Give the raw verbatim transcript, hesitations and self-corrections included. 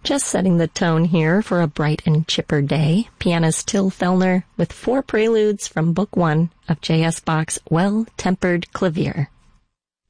Just setting the tone here for a bright and chipper day, pianist Till Fellner with four preludes from Book One of J S. Bach's Well-Tempered Clavier.